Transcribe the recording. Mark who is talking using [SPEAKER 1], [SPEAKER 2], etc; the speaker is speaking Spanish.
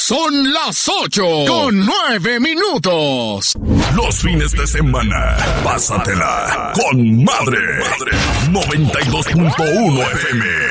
[SPEAKER 1] Son las 8:09.
[SPEAKER 2] Los fines de semana, pásatela con madre. 92.1 FM.